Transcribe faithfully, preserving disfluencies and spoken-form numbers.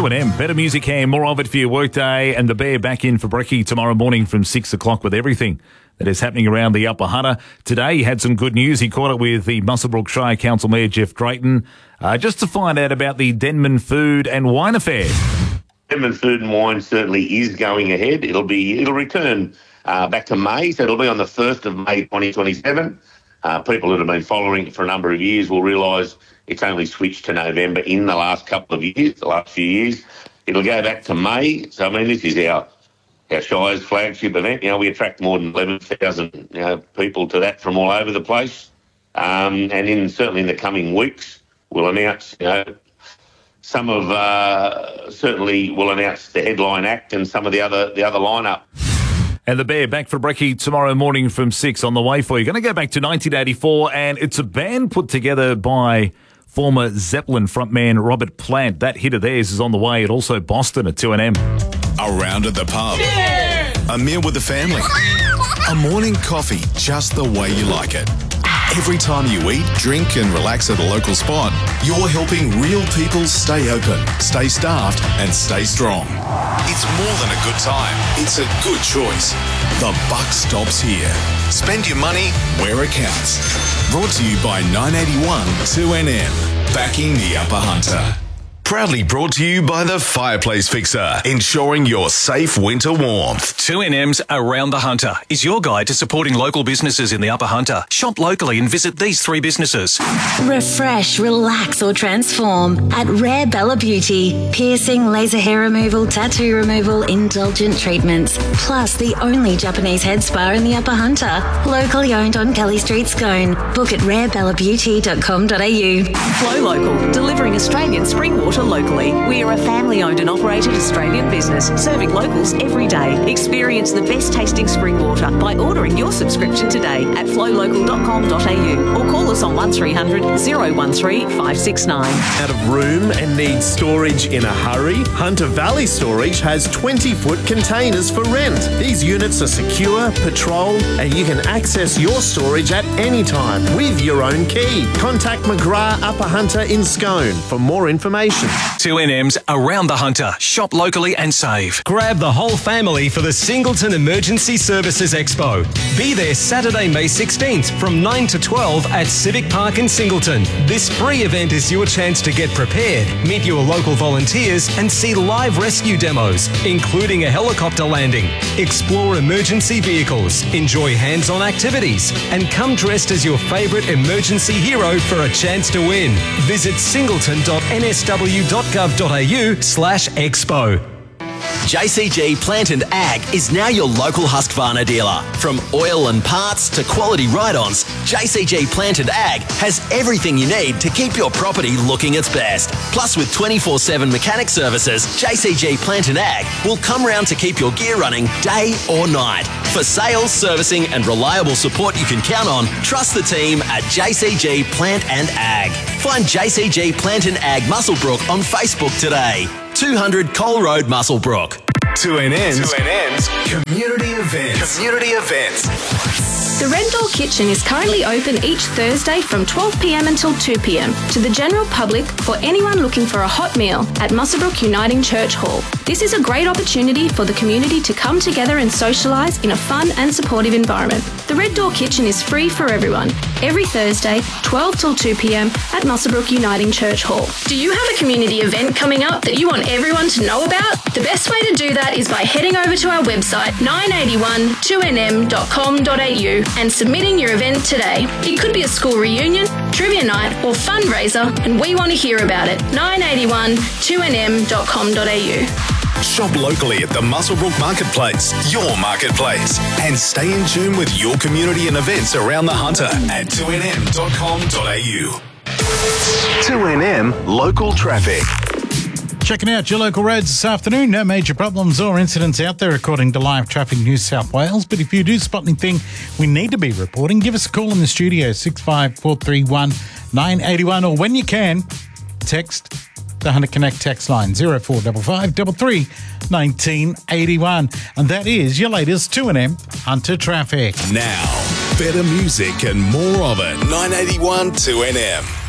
two and M, better music and more of it for your workday. And the Bear back in for brekkie tomorrow morning from six o'clock with everything that is happening around the Upper Hunter. Today, he had some good news. He caught up with the Muswellbrook Shire Council Mayor, Jeff Drayton, uh, just to find out about the Denman Food and Wine Affair. Denman Food and Wine certainly is going ahead. It'll be it'll return uh, back to May, so it'll be on the first of May twenty twenty-seven. Uh, people that have been following it for a number of years will realise it's only switched to November in the last couple of years, the last few years. It'll go back to May. So, I mean, this is our our Shire's flagship event. You know, we attract more than eleven thousand you know, people to that from all over the place. Um, and in certainly in the coming weeks, we'll announce, you know, some of, uh, certainly we'll announce the headline act and some of the other the other lineup. And the Bear back for brekkie tomorrow morning from six on the way for you. Going to go back to nineteen eighty-four, and it's a band put together by former Zeppelin frontman Robert Plant. That hit of theirs is on the way. At also Boston at two and M. Around at the pub. Yeah! A meal with the family. A morning coffee just the way you like it. Every time you eat, drink and relax at a local spot, you're helping real people stay open, stay staffed and stay strong. It's more than a good time. It's a good choice. The buck stops here. Spend your money where it counts. Brought to you by nine eighty-one two N M. Backing the Upper Hunter. Proudly brought to you by the Fireplace Fixer, ensuring your safe winter warmth. two N M's Around the Hunter is your guide to supporting local businesses in the Upper Hunter. Shop locally and visit these three businesses. Refresh, relax or transform at Rare Bella Beauty. Piercing, laser hair removal, tattoo removal, indulgent treatments. Plus the only Japanese head spa in the Upper Hunter. Locally owned on Kelly Street, Scone. Book at rare bella beauty dot com dot a u. Flow Local, delivering Australian spring water locally. We are a family-owned and operated Australian business serving locals every day. Experience the best tasting spring water by ordering your subscription today at flow local dot com dot a u or call us on one three hundred oh one three five six nine. Out of room and need storage in a hurry? Hunter Valley Storage has twenty foot containers for rent. These units are secure, patrolled, and you can access your storage at any time with your own key. Contact McGrath Upper Hunter in Scone for more information. two N M's Around the Hunter. Shop locally and save. Grab the whole family for the Singleton Emergency Services Expo. Be there Saturday, May sixteenth from nine to twelve at Civic Park in Singleton. This free event is your chance to get prepared, meet your local volunteers and see live rescue demos, including a helicopter landing, explore emergency vehicles, enjoy hands-on activities and come dressed as your favourite emergency hero for a chance to win. Visit singleton dot n s w dot gov dot a u slash expo. J C G Plant and Ag is now your local Husqvarna dealer. From oil and parts to quality ride-ons, J C G Plant and Ag has everything you need to keep your property looking its best. Plus, with twenty-four seven mechanic services, J C G Plant and Ag will come round to keep your gear running day or night. For sales, servicing and reliable support you can count on, trust the team at J C G Plant and Ag. Find J C G Plant and Ag Muswellbrook on Facebook today. two hundred Cole Road, Muswellbrook. two N N's, two N N's Community Events. Community Events. The Red Door Kitchen is currently open each Thursday from twelve p m until two p m to the general public for anyone looking for a hot meal at Muswellbrook Uniting Church Hall. This is a great opportunity for the community to come together and socialise in a fun and supportive environment. The Red Door Kitchen is free for everyone, every Thursday, twelve till two p m at Muswellbrook Uniting Church Hall. Do you have a community event coming up that you want everyone to know about? The best way to do that is by heading over to our website nine eighty-one two n m dot com dot a u and submitting your event today. It could be a school reunion, trivia night or fundraiser, and we want to hear about it. nine eighty-one two n m dot com dot a u. Shop locally at the Muswellbrook Marketplace, your marketplace, and stay in tune with your community and events around the Hunter at two n m dot com dot a u. two N M Local Traffic. Checking out your local roads this afternoon. No major problems or incidents out there according to Live Traffic New South Wales. But if you do spot anything we need to be reporting, give us a call in the studio, six five four three one nine eight one, or when you can, text the Hunter Connect text line zero four five five three three one nine eight one. And that is your latest two N M Hunter Traffic. Now, better music and more of it. nine eighty-one two N M.